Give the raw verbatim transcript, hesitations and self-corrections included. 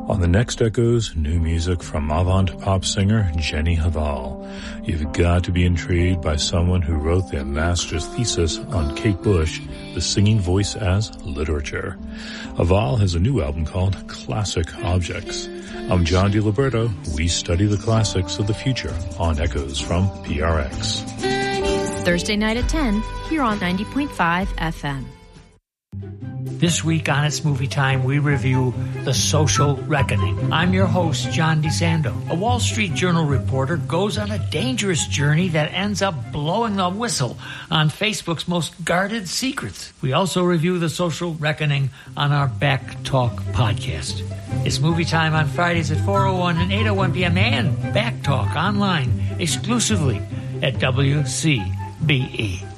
On the next Echoes, new music from avant pop singer Jenny Hval. You've got to be intrigued by someone who wrote their master's thesis on Kate Bush, the singing voice as literature. Hval has a new album called Classic Objects. I'm John DiLiberto. We study the classics of the future on Echoes from P R X. Thursday night at ten, here on ninety point five F M. This week on It's Movie Time, we review The Social Reckoning. I'm your host, John DeSando. A Wall Street Journal reporter goes on a dangerous journey that ends up blowing the whistle on Facebook's most guarded secrets. We also review The Social Reckoning on our Back Talk podcast. It's Movie Time on Fridays at four oh one and eight oh one p.m. and Back Talk online exclusively at W C B E.